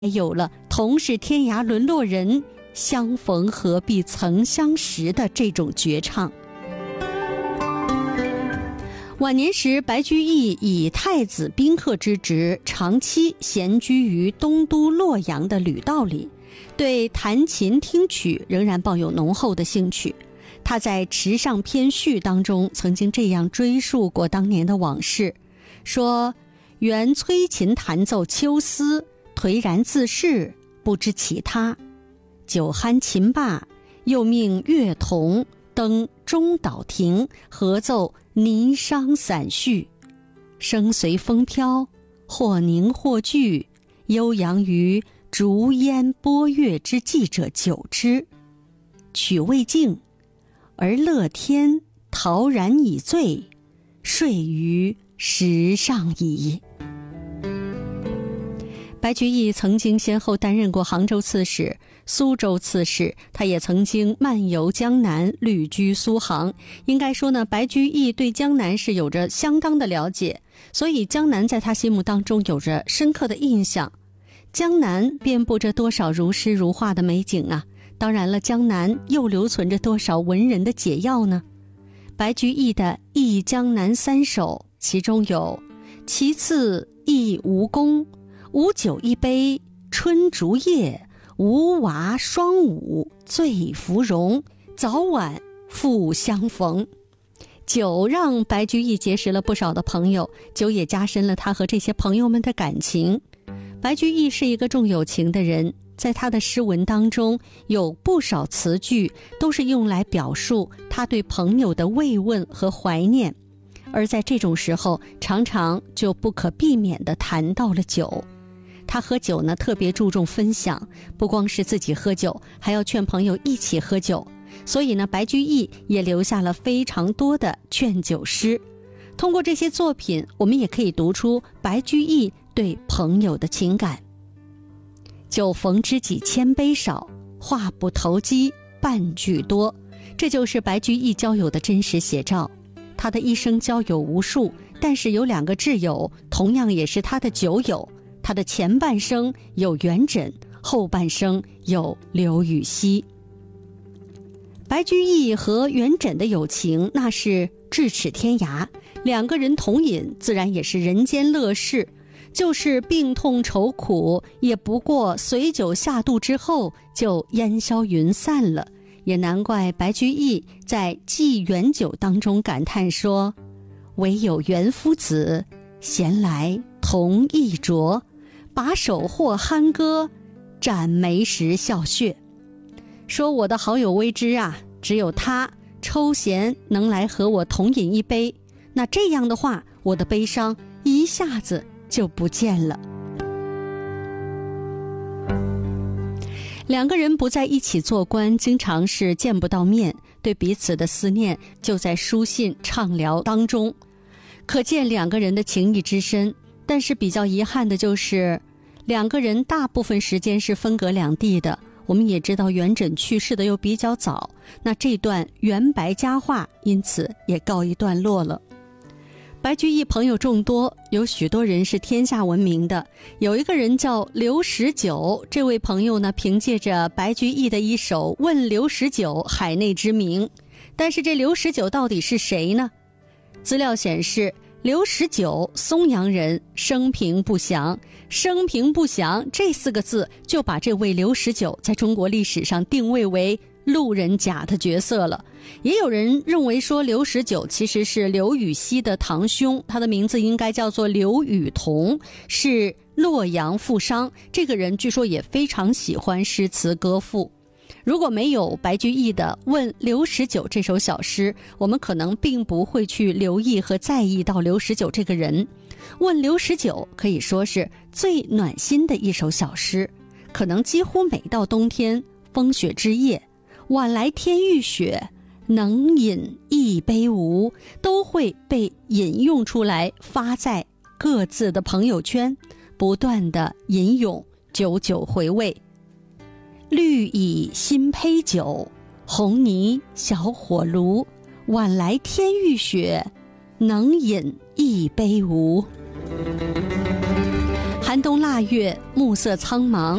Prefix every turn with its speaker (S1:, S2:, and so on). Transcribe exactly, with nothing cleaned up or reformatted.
S1: 有了同是天涯沦落人，相逢何必曾相识的这种绝唱。晚年时，白居易以太子宾客之职，长期闲居于东都洛阳的吕道里，对弹琴听曲仍然抱有浓厚的兴趣。他在《池上篇序》当中曾经这样追述过当年的往事，说：原催琴弹奏秋思，颓然自适，不知其他。酒酣琴罢，又命乐童登中岛亭，合奏霓裳散序，声随风飘，或凝或聚，悠扬于烛烟波月之际者久之。曲未尽，而乐天陶然已醉，睡于石上矣。白居易曾经先后担任过杭州刺史、苏州刺史，他也曾经漫游江南，旅居苏杭。应该说呢，白居易对江南是有着相当的了解，所以江南在他心目当中有着深刻的印象。江南遍布着多少如诗如画的美景啊！当然了，江南又留存着多少文人的解药呢？白居易的《忆江南三首》，其中有《其次忆吴宫》，无酒一杯春竹叶，吴娃双舞醉芙蓉，早晚复相逢。酒让白居易结识了不少的朋友，酒也加深了他和这些朋友们的感情。白居易是一个重友情的人，在他的诗文当中有不少词句都是用来表述他对朋友的慰问和怀念，而在这种时候常常就不可避免地谈到了酒。他喝酒呢，特别注重分享，不光是自己喝酒，还要劝朋友一起喝酒。所以呢，白居易也留下了非常多的劝酒诗。通过这些作品，我们也可以读出白居易对朋友的情感。酒逢知己千杯少，话不投机半句多。这就是白居易交友的真实写照。他的一生交友无数，但是有两个挚友，同样也是他的酒友。他的前半生有元稹，后半生有刘禹锡。白居易和元稹的友情那是咫尺天涯，两个人同饮自然也是人间乐事，就是病痛愁苦，也不过随酒下肚之后就烟消云散了。也难怪白居易在《寄元酒》当中感叹说：唯有元夫子，闲来同一酌，把手或酣歌，展眉时笑谑。说我的好友微之啊，只有他抽闲能来和我同饮一杯，那这样的话，我的悲伤一下子就不见了。两个人不在一起做官，经常是见不到面，对彼此的思念就在书信畅聊当中，可见两个人的情谊之深。但是比较遗憾的就是，两个人大部分时间是分隔两地的。我们也知道元稹去世的又比较早，那这段元白佳话因此也告一段落了。白居易朋友众多，有许多人是天下闻名的。有一个人叫刘十九，这位朋友呢，凭借着白居易的一首《问刘十九》海内知名。但是这刘十九到底是谁呢？资料显示，刘十九，松阳人，生平不详。生平不详这四个字就把这位刘十九在中国历史上定位为路人甲的角色了。也有人认为说刘十九其实是刘禹锡的堂兄，他的名字应该叫做刘禹同，是洛阳富商。这个人据说也非常喜欢诗词歌赋。如果没有白居易的《问刘十九》这首小诗，我们可能并不会去留意和在意到刘十九这个人。《问刘十九》可以说是最暖心的一首小诗，可能几乎每到冬天风雪之夜，晚来天欲雪，能饮一杯无，都会被引用出来，发在各自的朋友圈，不断的吟咏，久久回味。绿蚁新醅酒，红泥小火炉，晚来天欲雪，能饮一杯无。 寒冬腊月，暮色苍茫，